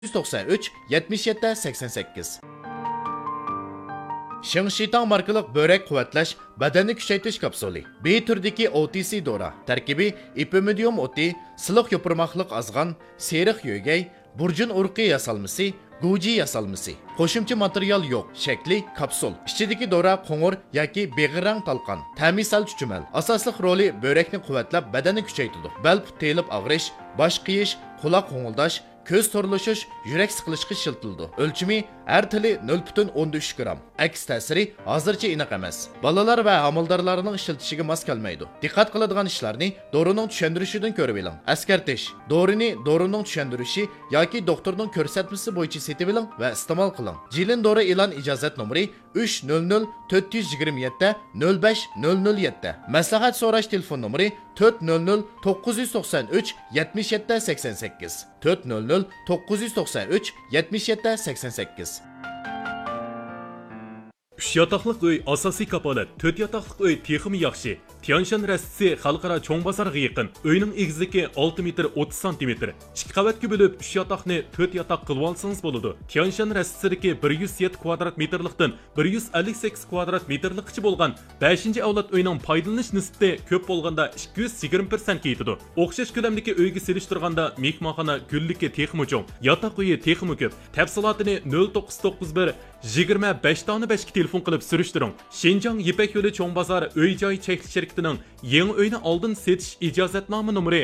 193 77 88. Shingshitang markalık börek quvvatlash badanni kuchaytirish kapsuli. B turdagi OTC dora. Tarkibi ipimidium oti, siliq yopirmoqliq azg'an, seriq yo'gay, burjun urqi yasalmasi, guji yasalmasi. Qo'shimcha material yo'q. Shakli kapsul. Ichidagi dora qo'ng'ir yoki beg'irang talqon. Ta'mi sal chuchumal. Asosli roli börekni quvvatlab badanni kuchaytiradi. Bel telib og'rish, bosh qiyish, quloq qo'ng'ildash, ko'z to'rlashish, yurak siqilishga shiltildi. O'lchimi har tili 0.13 gram. Aks ta'siri hozircha aniq emas. Bolalar va amaldorlarning ishiltishiga mos kelmaydi. Diqqat qiladigan ishlarni dorining tushuntirishidan ko'rib oling. Askartish. Dorini dorining tushuntirishi yoki doktorning ko'rsatmasi bo'yicha setib oling va iste'mol qiling. Jilin dori e'lon ijozat nomeri 300 427 05007. Maslahat so'rash telefon nomeri 400 993 77 88. 400 993 77 88. 3 yataqlıq uy asosiy kapolat, 4 yataqlıq uy texmi yaxshi. Tianshan rastisi xalqaro cho'ng bozorga yaqin. Uyning egizligi 6 metr 30 cm. 2 qavatga bo'lib 3 yataqni 4 yataq qilib olsangiz bo'ladi. Tianshan rastisidagi 107 kvadrat metrlikdan 158 kvadrat metrlikcha bo'lgan 5-avlod uyning foydalanish nisbati ko'p bo'lganda 220% yetadi. O'xshash ko'lamdagi uyga selishtirganda mehmonxona gulligi texmi cho'ng, yataq uyi texmi ko'p. Tafsilotini 0991 25 tona 5 telefon qilib surishtiring. Shenjang Yipak yo'li cho'ng bozor uy-joy cheklik shirkatining yangi uyni oldin setish ijozatnoma nomeri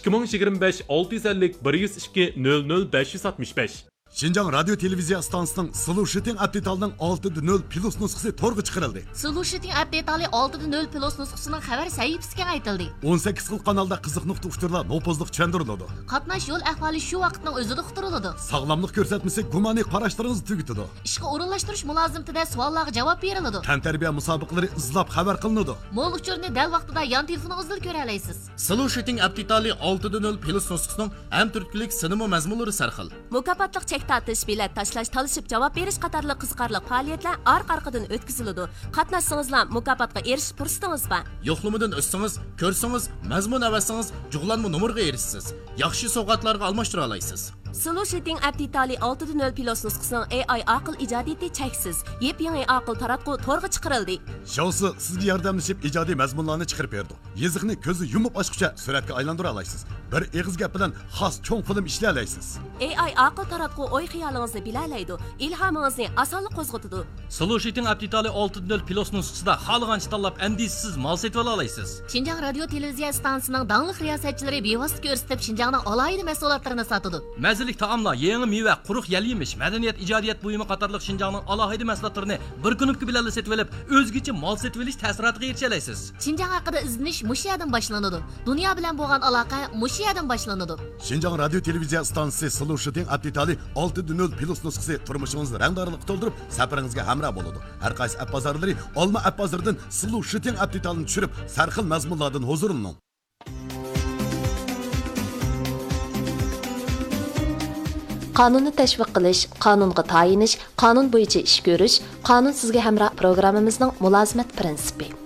2025 650 102 00 565. Şinjan Radyo Televiziya stansiyasining Solution Update'ning 6.0 plus nusxasi to'rga chiqarildi. Solution Update'ning 6.0 plus nusxasining xabar sahifasiga aytildi. 18 xil kanalda qiziq uqtirlar nopozliq tushuntiriladi. Qatnash yo'l ahvoli shu vaqtning o'zida uqtiriladi. Sog'lomlik ko'rsatmasi gumoniy qarashlaringizni tugitadi. Ishga o'rinlashtirish mulozimtida savollarga javob beriladi. Tantarbiya musobaqalari izlab xabar qilinadi. Mo'l uchurni dal vaqtida yon telefoningizda ko'ra olasiz. Solution Update'ning 6.0 plus nusxasining ham turklik sinimo mazmunlari sarxil. Mukofotliq tatish, bilet tashlash, talishib javob berish qatorli qiziqarli faoliyatlar orqa-orqadan o'tkaziladi. Qatnashsangizlar mukofotga erishish fursatingiz bor. Yo'qlamadan o'tsangiz, ko'rsangiz, mazmun avasangiz, jug'lanma nomerga erishsiz. Yaxshi sovg'atlarga almashtira olasiz. Solution Update'ning 6.0 plus nusxasining AI aql ijodiyati cheksiz. Yep-yangi aql taratqu to'rga chiqarildi. Shousi sizga yordamlashib ijodiy mazmunlarni chiqarib berdi. Yeziqni ko'zi yumib ochguncha suratga aylantira olasiz. Bir eg'iz gap bilan xos cho'ng film ishlay olasiz. AI aql taratqu o'y xiyolingizni bilalaydi, ilhomingizni osonlik qo'zg'atadi. Solution Update'ning 6.0 plus nusxasida xohlagancha tanlab andisiz mal setib olasiz. Shinjang radio televiziya stansiyasining dangliq riyosatchilari bevosita ko'rsatib Shinjangning alohida mahsulotlarini sotadi. Mazalik taomlar, yangi meva, quruq yal yemish, madaniyat, ijodiyat buyumi qatorliq Shinjangning alohida mahsulotlarini bir kunlik bilan setib olib, o'zgacha mal setib olish ta'siriga erisha olasiz. Shinjang haqida izlanish mush yerdan boshlanadi. Dunyo bilan bo'lgan aloqa mush yerdan boshlanadi. Shinjang radio televiziya stansiyasi Solution Update'ning 6.0 plus nusxasi turmushingizni rangdorlik to'ldirib, safaringizga hamroh bo'ladi. Har qaysi app bozorlari Olma app bozoridan Solution Update'ni tushirib, sarxil mazmunlardan huzurining. Qonunni tashviq qilish, qonunga tayinish, qonun bo'yicha ish ko'rish, qonun sizga hamroh programmamizning mulozimat prinsipi.